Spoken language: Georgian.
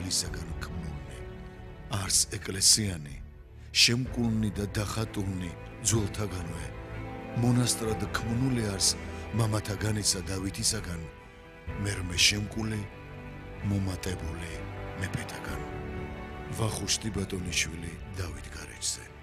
მისაგან ქმნულნი. არს ეკლესიანი, შემკულნი და დახატულნი ძველთაგანვე, მონასტრად ქმნული არს მამათაგანისა დავითისაგან, მერმე შემკული, მომატებული მეფეთაგან. ვახუშტი ბატონიშვილი დავით გარეჯზე.